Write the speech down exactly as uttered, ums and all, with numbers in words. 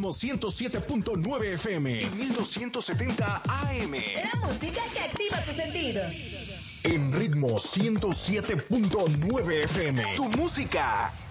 Ritmo ciento siete punto nueve F M y mil doscientos setenta A M. La música que activa tus sentidos. En Ritmo ciento siete punto nueve F M. Tu música